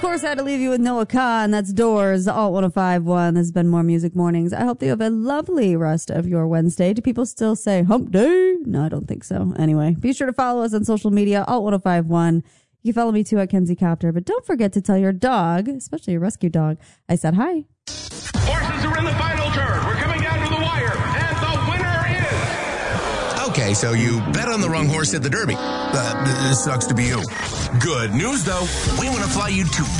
Of course, I had to leave you with Noah Khan. That's Doors, Alt 105.1. This has been More Music Mornings. I hope that you have a lovely rest of your Wednesday. Do people still say hump day? No, I don't think so. Anyway, be sure to follow us on social media, Alt 105.1. You can follow me too at Kenzie Copter, but don't forget to tell your dog, especially your rescue dog, I said hi. Horses are in the final turn. We're coming down to the wire, and the winner is... Okay, so you bet on the wrong horse at the Derby. This sucks to be you. Good news, though. We want to fly you to